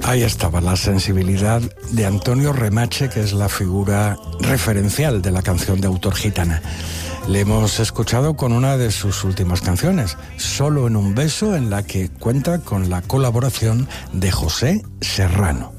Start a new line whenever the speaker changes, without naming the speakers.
Ahí estaba la sensibilidad de Antonio Remache, que es la figura referencial de la canción de autor gitana. Le hemos escuchado con una de sus últimas canciones, Solo en un beso, en la que cuenta con la colaboración de José Serrano.